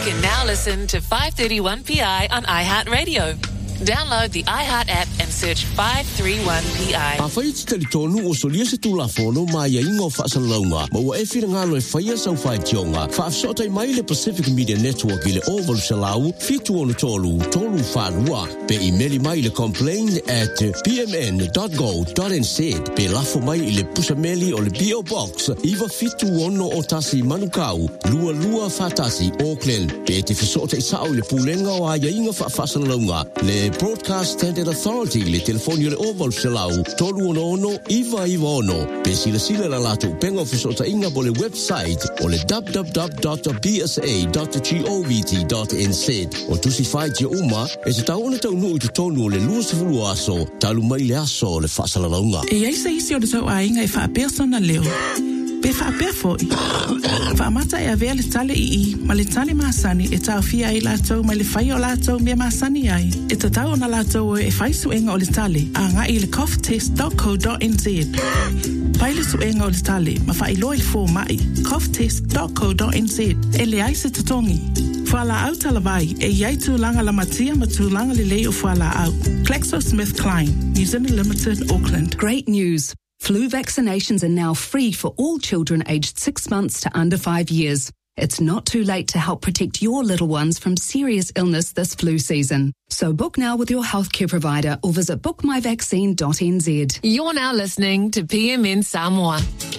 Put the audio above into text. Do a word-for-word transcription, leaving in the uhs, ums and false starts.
can now listen to five thirty-one P I on iHeartRadio. Download the iHeart app and search five thirty-one P I. A whai te tonu o solia se tulafono mai a ingo whaasalonga. Ma ua e whira ngalo e whaia sau whai tionga. Whaafsotai mai le Pacific Media Network i le Oval Salau, fitu ono tolu, tolu whanua. Pe imeli mai le complain at p m n dot go dot n z. Pe lafo mai i le pusameli o le P O Box. Iwa fitu ono o tasi manukau, lua lua whatasi Auckland. Pe te whasotai sao i le pulenga o a inga whaasalonga. Le Broadcast Standard Authority le telefonio le Oval Salau tolu ono ono iwa iwa ono pe sila sila la lato penga ofisota inga bole website o le w w w dot b s a dot govt dot n z o tusi fai tia uma e se tau ona tau nuu tu tonu o le luasifulu aso talu mai le aso le whaasalalaunga. E eisa isi o le tau a inga e wha persona leo pe wha pia foi wha mata e avea le tale i i ma le tale maasani e tau fia i lātou ma le whai o lātou mea maasani ai e ta tau na lātou e whai suenga o le tale a ngā i le cough test dot co dot n z pai le suenga o le tale ma wha i loa i fō mai cough test dot co dot n z e le aise tatongi whala au talavai e iai tūlanga la matia ma tūlanga le lei o whala au GlaxoSmithKline New Zealand Limited Auckland. Great news. Flu vaccinations are now free for all children aged six months to under five years. It's not too late to help protect your little ones from serious illness this flu season. So book now with your healthcare provider or visit book my vaccine dot n z. You're now listening to P M N Samoa.